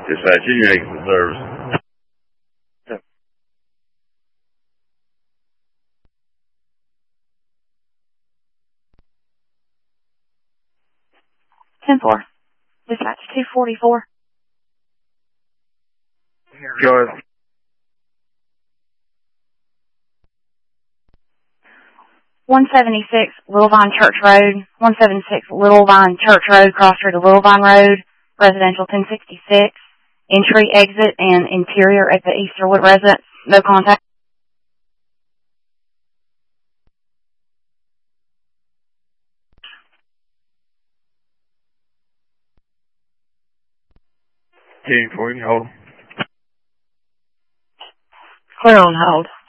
Dispatch, you exit service. 10-4. Dispatch 244. Go ahead. $176 Little Vine Church Road, 176 Little Vine Church Road, cross street of Little Vine Road, residential 1066, entry, exit, and interior at the Easterwood residence. No contact. Team 4, you can hold. Clear on hold.